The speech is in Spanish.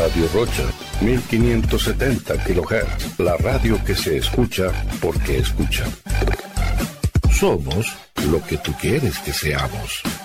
Radio Rocha, 1570 kHz, la radio que se escucha porque escucha. Somos lo que tú quieres que seamos.